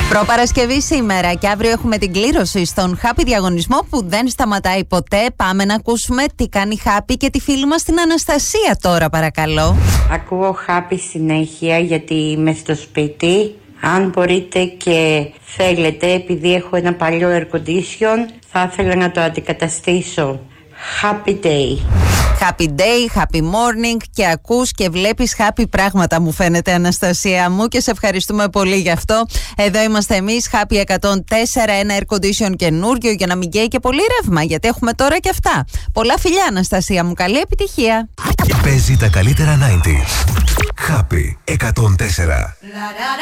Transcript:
Προπαρασκευή σήμερα και αύριο έχουμε την κλήρωση στον Happy διαγωνισμό που δεν σταματάει ποτέ. Πάμε να ακούσουμε τι κάνει Happy και τη φίλη μας την Αναστασία τώρα, παρακαλώ. Ακούω Happy συνέχεια γιατί είμαι στο σπίτι. Αν μπορείτε και θέλετε, επειδή έχω ένα παλιό air condition, θα ήθελα να το αντικαταστήσω. Happy day. Happy day, happy morning και ακούς και βλέπεις happy πράγματα, μου φαίνεται, Αναστασία μου, και σε ευχαριστούμε πολύ γι' αυτό. Εδώ είμαστε εμείς, Happy 104, ένα air condition καινούριο για να μην καίει και πολύ ρεύμα, γιατί έχουμε τώρα και αυτά. Πολλά φιλιά, Αναστασία μου, καλή επιτυχία. Παίζει τα καλύτερα 90s. Happy 104.